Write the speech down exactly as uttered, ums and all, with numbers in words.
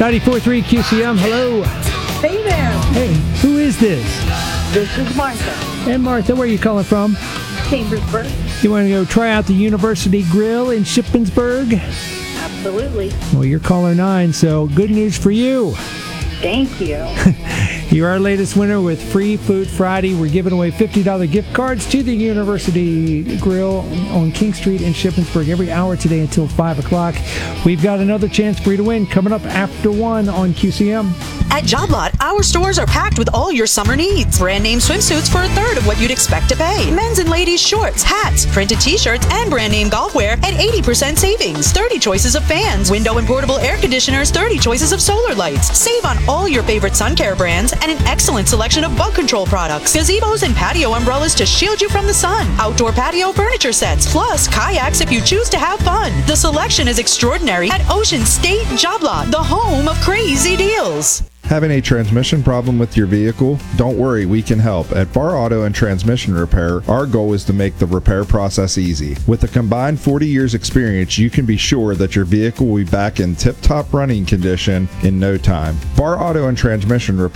ninety-four point three Q C M, hello. Hey there. Hey, who is this? This is Martha. And Martha, where are you calling from? Chambersburg. You want to go try out the University Grill in Shippensburg? Absolutely. Well, you're caller nine, so good news for you. Thank you. You're our latest winner with Free Food Friday. We're giving away fifty dollars gift cards to the University Grill on King Street in Shippensburg every hour today until five o'clock. We've got another chance for you to win coming up after one on Q C M. At Job Lot, our stores are packed with all your summer needs. Brand name swimsuits for a third of what you'd expect to pay. Men's and ladies' shorts, hats, printed t-shirts, and brand name golf wear at eighty percent savings. thirty choices of fans, window and portable air conditioners, thirty choices of solar lights. Save on all your favorite sun care brands and an excellent selection of bug control products. Gazebos and patio umbrellas to shield you from the sun. Outdoor patio furniture sets, plus kayaks if you choose to have fun. The selection is extraordinary at Ocean State Job Lot, the home of crazy deals. Having a transmission problem with your vehicle? Don't worry, we can help. At Bar Auto and Transmission Repair, our goal is to make the repair process easy. With a combined forty years experience, you can be sure that your vehicle will be back in tip-top running condition in no time. Bar Auto and Transmission Repair